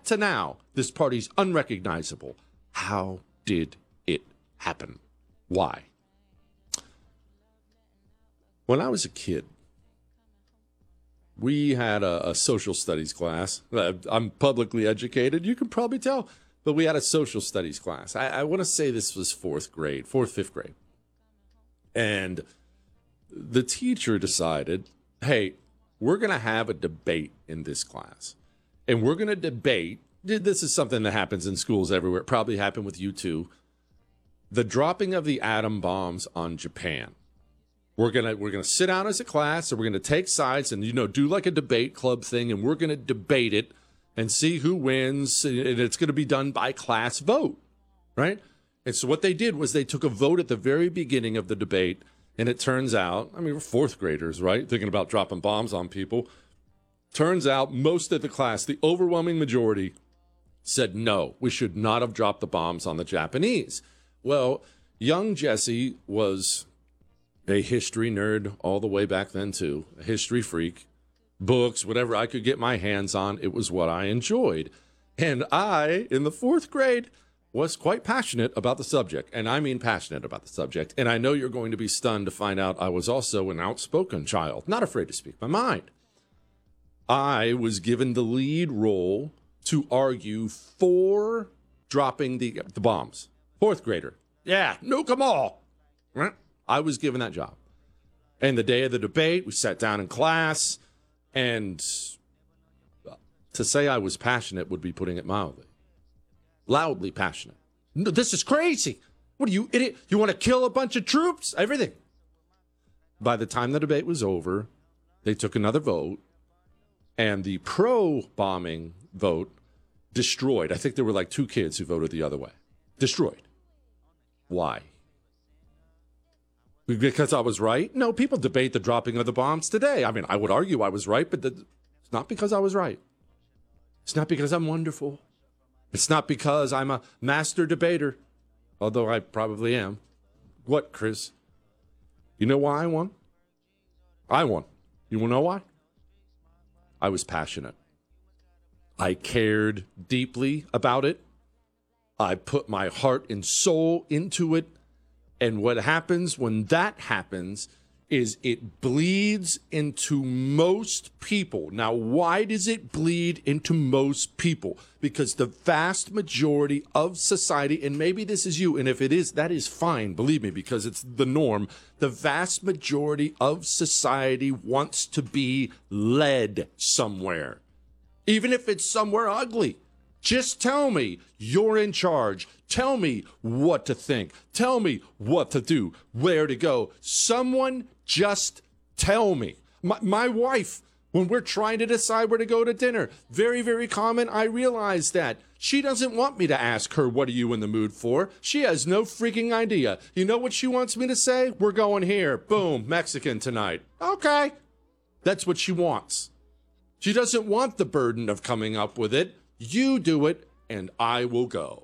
to now, this party's unrecognizable. How did it happen? Why? When I was a kid, we had a social studies class. I'm publicly educated, you can probably tell, but we had a social studies class. I want to say this was fifth grade. And the teacher decided, hey, we're going to have a debate in this class. And we're going to debate, this is something that happens in schools everywhere. It probably happened with you too. The dropping of the atom bombs on Japan. We're gonna sit down as a class, and we're gonna take sides, and do like a debate club thing, and we're gonna debate it and see who wins, and it's gonna be done by class vote, right? And so what they did was they took a vote at the very beginning of the debate, and it turns out, we're fourth graders, right? Thinking about dropping bombs on people. Turns out most of the class, the overwhelming majority, said no, we should not have dropped the bombs on the Japanese. Well, young Jesse was a history nerd all the way back then too, a history freak, books, whatever I could get my hands on, it was what I enjoyed. And I, in the fourth grade, was quite passionate about the subject. And I mean passionate about the subject. And I know you're going to be stunned to find out I was also an outspoken child, not afraid to speak my mind. I was given the lead role to argue for dropping the bombs. Fourth grader. Yeah, nuke them all. Right? I was given that job. And the day of the debate, we sat down in class, and to say I was passionate would be putting it mildly. Loudly passionate. No, this is crazy. What are you, idiot? You want to kill a bunch of troops? Everything. By the time the debate was over, they took another vote, and the pro-bombing vote destroyed. I think there were like 2 kids who voted the other way. Destroyed. Why? Because I was right? No, people debate the dropping of the bombs today. I would argue I was right, but it's not because I was right. It's not because I'm wonderful. It's not because I'm a master debater, although I probably am. What, Chris? You know why I won? I won. You want to know why? I was passionate. I cared deeply about it. I put my heart and soul into it. And what happens when that happens is it bleeds into most people. Now, why does it bleed into most people? Because the vast majority of society, and maybe this is you, and if it is, that is fine, believe me, because it's the norm. The vast majority of society wants to be led somewhere, even if it's somewhere ugly. Just tell me you're in charge. Tell me what to think. Tell me what to do, where to go. Someone just tell me. My wife, when we're trying to decide where to go to dinner, very, very common, I realize that. She doesn't want me to ask her, what are you in the mood for? She has no freaking idea. You know what she wants me to say? We're going here. Boom, Mexican tonight. Okay. That's what she wants. She doesn't want the burden of coming up with it. You do it, and I will go.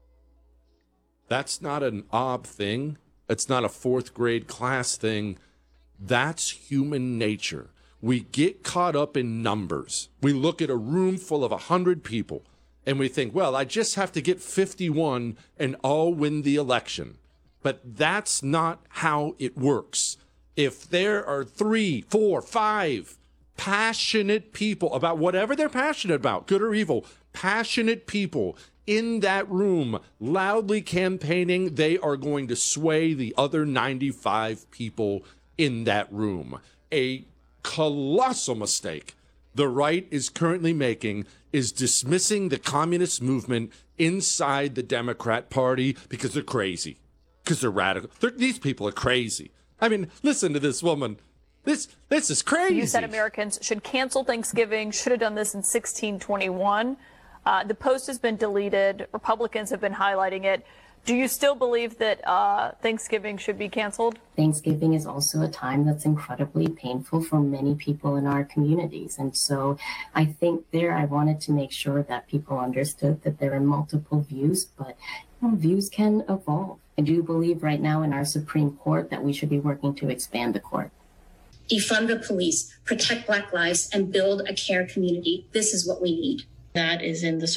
That's not an ob thing. It's not a fourth grade class thing. That's human nature. We get caught up in numbers. We look at a room full of 100 people, and we think, well, I just have to get 51 and I'll win the election. But that's not how it works. If there are 3, 4, 5 passionate people about whatever they're passionate about, good or evil, passionate people in that room loudly campaigning, they are going to sway the other 95 people in that room. A colossal mistake the right is currently making is dismissing the communist movement inside the Democrat Party because they're crazy, because they're radical. These people are crazy. Listen to this woman. This is crazy. You said Americans should cancel Thanksgiving, should have done this in 1621. The post has been deleted. Republicans have been highlighting it. Do you still believe that Thanksgiving should be canceled? Thanksgiving is also a time that's incredibly painful for many people in our communities. And so I think I wanted to make sure that people understood that there are multiple views, but views can evolve. I do believe right now in our Supreme Court that we should be working to expand the court. Defund the police, protect Black lives, and build a care community. This is what we need. That is in the